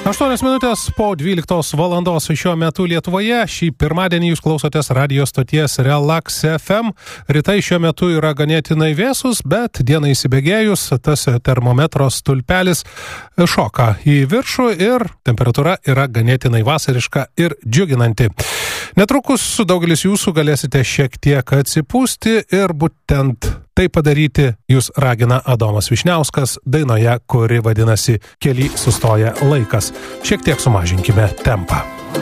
8 minutės po 12 valandos šiuo metu Lietuvoje. Šį pirmadienį jūs klausotės radio stoties Relax FM. Rytai šiuo metu yra ganėtinai vėsus, bet dieną įsibėgėjus tas termometro stulpelis šoka į viršų ir temperatūra yra ganėtinai vasariška ir džiuginanti. Netrukus daugelis jūsų galėsite šiek tiek atsipūsti ir būtent tai padaryti jūs ragina Adomas Vyšniauskas dainoje, kuri vadinasi Kely sustoja laikas. Šiek tiek sumažinkime tempą.